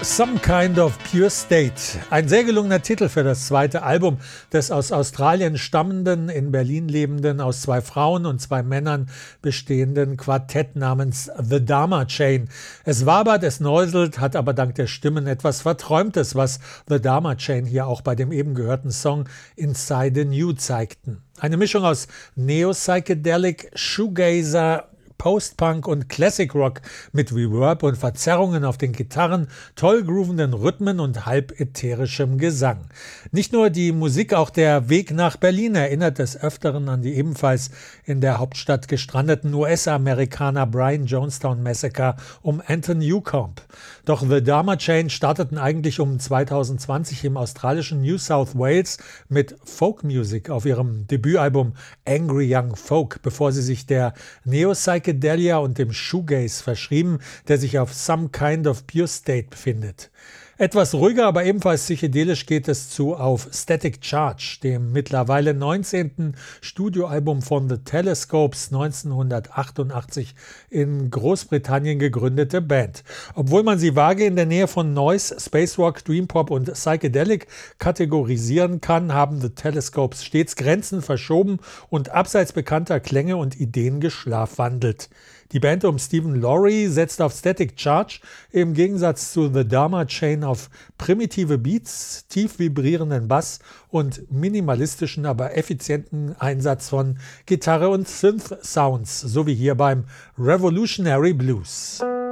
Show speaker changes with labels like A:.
A: Some Kind of Pure State. Ein sehr gelungener Titel für das zweite Album des aus Australien stammenden, in Berlin lebenden, aus 2 Frauen und 2 Männern bestehenden Quartett namens The Dharma Chain. Es wabert, es neuselt, hat aber dank der Stimmen etwas Verträumtes, was The Dharma Chain hier auch bei dem eben gehörten Song Inside the New zeigten. Eine Mischung aus Neo-Psychedelic, Shoegazer, Post-Punk und Classic Rock mit Reverb und Verzerrungen auf den Gitarren, toll groovenden Rhythmen und halb ätherischem Gesang. Nicht nur die Musik, auch der Weg nach Berlin erinnert des Öfteren an die ebenfalls in der Hauptstadt gestrandeten US-Amerikaner Brian Jonestown Massacre um Anton Newcomb. Doch The Dharma Chain starteten eigentlich um 2020 im australischen New South Wales mit Folk-Music auf ihrem Debütalbum Angry Young Folk, bevor sie sich der Neo-Psychedelia und dem Shoegaze verschrieben, der sich auf Some Kind of Pure State befindet. Etwas ruhiger, aber ebenfalls psychedelisch geht es zu auf Static Charge, dem mittlerweile 19. Studioalbum von The Telescopes, 1988 in Großbritannien gegründete Band. Obwohl man sie vage in der Nähe von Noise, Space Rock, Dream Pop und Psychedelic kategorisieren kann, haben The Telescopes stets Grenzen verschoben und abseits bekannter Klänge und Ideen geschlafwandelt. Die Band um Stephen Laurie setzt auf Static Charge im Gegensatz zu The Dharma Chain auf primitive Beats, tief vibrierenden Bass und minimalistischen, aber effizienten Einsatz von Gitarre und Synth-Sounds, so wie hier beim Revolutionary Blues.